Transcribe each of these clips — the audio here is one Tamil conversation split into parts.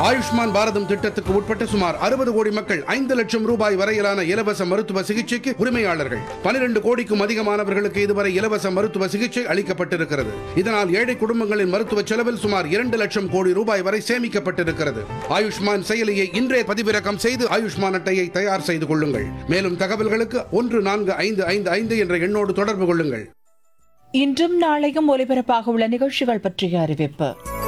ஆயுஷ்மான் பாரதம் திட்டத்துக்கு உட்பட்ட சுமார் 60 கோடி மக்கள் 5 லட்சம் ரூபாய் வரையிலான இலவச மருத்துவ சிகிச்சைக்கு உரிமையாளர்கள். 12 கோடிக்கும் அதிகமானவர்களுக்கு இதுவரை இலவச மருத்துவ சிகிச்சை அளிக்கப்பட்டிருக்கிறது. இதனால் ஏழை குடும்பங்களின் மருத்துவ செலவில் சுமார் 2 லட்சம் கோடி ரூபாய் வரை சேமிக்கப்பட்டிருக்கிறது. ஆயுஷ்மான் செயலியை இன்றே பதிவிறக்கம் செய்து ஆயுஷ்மான் அட்டையை தயார் செய்து கொள்ளுங்கள். மேலும் தகவல்களுக்கு 14555 என்ற எண்ணோடு தொடர்பு கொள்ளுங்கள். இன்றும் நாளையும் ஒலிபரப்பாக உள்ள நிகழ்ச்சிகள் பற்றிய அறிவிப்பு.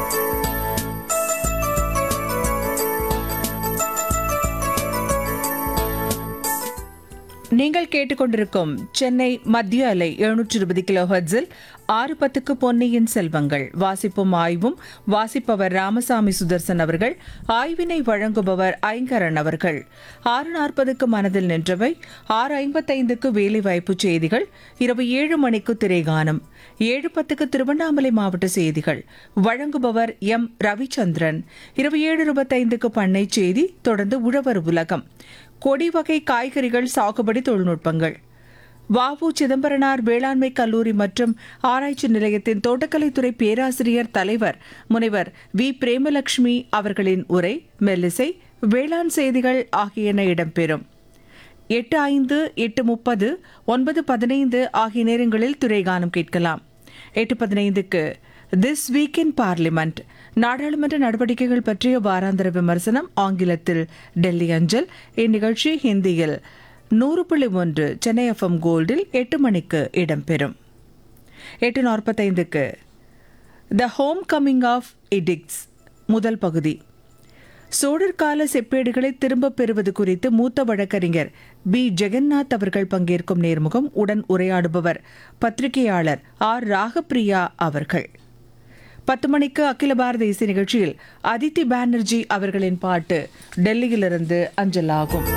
நீங்கள் கேட்டுக்கொண்டிருக்கும் சென்னை மத்திய அலை 720 கிலோஹெர்ட்ஸில் 6:10க்கு பொன்னியின் செல்வங்கள் வாசிப்பும் ஆய்வும். வாசிப்பவர் ராமசாமி சுதர்சன் அவர்கள். ஆய்வினை வழங்குபவர் ஐங்கரன் அவர்கள். 6:40க்கு மனதில் நின்றவை. 6:55க்கு வேலைவாய்ப்பு செய்திகள். இரவு 7 மணிக்கு திரைகானம். 7:10க்கு திருவண்ணாமலை மாவட்ட செய்திகள் வழங்குபவர் எம் ரவிச்சந்திரன். இரவு 7:25க்கு பண்ணை செய்தி. தொடர்ந்து உழவர் உலகம். கொடி வகை காய்கறிகள் சாகுபடி தொழில்நுட்பங்கள். வ.உ. சிதம்பரனார் வேளாண்மை கல்லூரி மற்றும் ஆராய்ச்சி நிலையத்தின் தோட்டக்கலைத்துறை பேராசிரியர் தலைவர் முனைவர் வி. பிரேமலட்சுமி அவர்களின் உரை, மெல்லிசை, வேளாண் செய்திகள் ஆகியன இடம்பெறும். 8:05, 8:30, 9:15 ஆகிய நேரங்களில் துறைகானம் கேட்கலாம். 8:15க்கு திஸ் வீக் இன் பார்லிமெண்ட் நாடாளுமன்ற நடவடிக்கைகள் பற்றிய வாராந்திர விமர்சனம் ஆங்கிலத்தில் டெல்லி அஞ்சல். இந்நிகழ்ச்சி ஹிந்தியில் 100.1 சென்னை எஃப்எம் கோல்டில் 8 மணிக்கு இடம்பெறும். 8:45க்கு the home coming of edicts முதல் பகுதி. சோழர்கால செப்பேடுகளை திரும்பப் பெறுவது குறித்து மூத்த வழக்கறிஞர் பி. ஜெகநாத் அவர்கள் பங்கேற்கும் நேர்முகம். உடன் உரையாடுபவர் பத்திரிகையாளர் ஆர். ராகப்பிரியா அவர்கள். 10 மணிக்கு அகில பாரத இசை நிகழ்ச்சியில் அதித்தி பானர்ஜி அவர்களின் பாட்டு டெல்லியிலிருந்து அஞ்சலாகும்.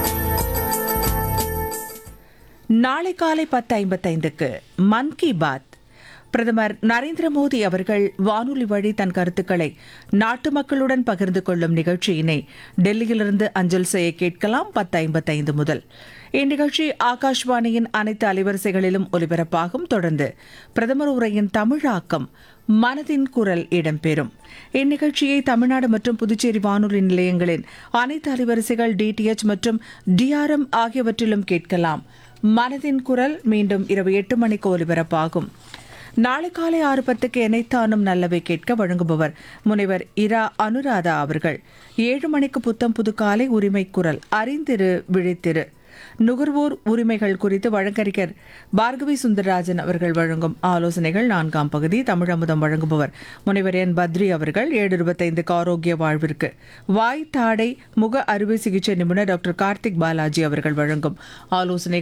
நாளை காலை 10:55க்கு மன் கி பாத் பிரதமர் நரேந்திர மோடி அவர்கள் வானொலி வழி தன் கருத்துக்களை நாட்டு மக்களுடன் பகிர்ந்து கொள்ளும் நிகழ்ச்சியினை டெல்லியிலிருந்து அஞ்சல் செய்ய கேட்கலாம். 10:55 முதல் இந்நிகழ்ச்சி ஆகாஷ்வாணியின் அனைத்து அலைவரிசைகளிலும் ஒலிபரப்பாகும். தொடர்ந்து பிரதமர் உரையின் தமிழாக்கம் மனதின் குரல் இடம்பெறும். இந்நிகழ்ச்சியை தமிழ்நாடு மற்றும் புதுச்சேரி வானொலி நிலையங்களின் அனைத்து அலைவரிசைகள் டிடிஎச் மற்றும் டிஆர்எம் ஆகியவற்றிலும் கேட்கலாம். மனதின் குரல் மீண்டும் இரவு 8 மணிக்கு ஒலிபரப்பாகும். நாளை காலை 6:10க்கு எனைத்தானும் நல்லவை கேட்க வழங்குபவர் முனைவர் இரா அனுராதா அவர்கள். 7 மணிக்கு புத்தம் புது காலை உரிமை குரல் அறிந்திரு விழித்திரு. நுகர்வோர் உரிமைகள் குறித்து வழக்கறிஞர் பார்கவி சுந்தரராஜன் அவர்கள் வழங்கும் ஆலோசனைகள் 4ஆம் பகுதி. தமிழமுதம் வழங்குபவர் முனைவர் என் பத்ரி அவர்கள். 7:25க்கு ஆரோக்கிய வாழ்விற்கு வாய் தாடை முக அறுவை சிகிச்சை நிபுணர் டாக்டர் கார்த்திக் பாலாஜி அவர்கள் வழங்கும் ஆலோசனை